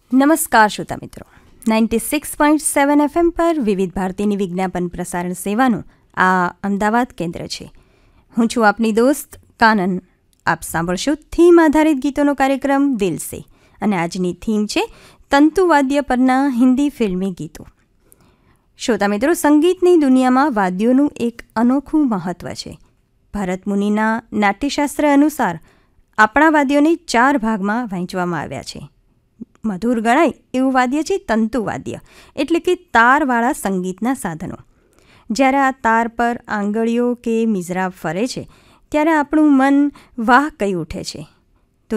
નમસ્કાર શ્રોતા મિત્રો, 96.7 FM પર વિવિધ ભારતીની વિજ્ઞાપન પ્રસારણ સેવાનું આ અમદાવાદ કેન્દ્ર છે. હું છું આપની દોસ્ત કાનન. આપ સાંભળશો થીમ આધારિત ગીતોનો કાર્યક્રમ દિલ સે, અને આજની થીમ છે તંતુવાદ્ય પરના હિન્દી ફિલ્મી ગીતો. શ્રોતા મિત્રો, સંગીતની દુનિયામાં વાદ્યોનું એક અનોખું મહત્ત્વ છે. ભરત મુનિના નાટ્યશાસ્ત્ર અનુસાર આપણા વાદ્યોને 4 ભાગમાં વહેંચવામાં આવ્યા છે. મધુર ગણાય એવું વાદ્ય છે તંતુવાદ્ય, એટલે કે તારવાળા સંગીતના સાધનો. જ્યારે આ તાર પર આંગળીઓ કે મિઝરાબ ફરે છે ત્યારે આપણું મન વાહ કહી ઉઠે છે.